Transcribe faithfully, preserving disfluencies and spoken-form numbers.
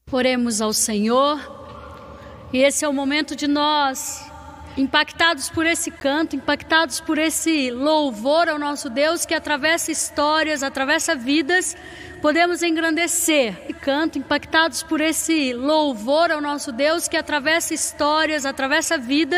Oremos ao Senhor, e esse é o momento de nós, impactados por esse canto, impactados por esse louvor ao nosso Deus que atravessa histórias, atravessa vidas, podemos engrandecer e canto, impactados por esse louvor ao nosso Deus que atravessa histórias, atravessa vidas.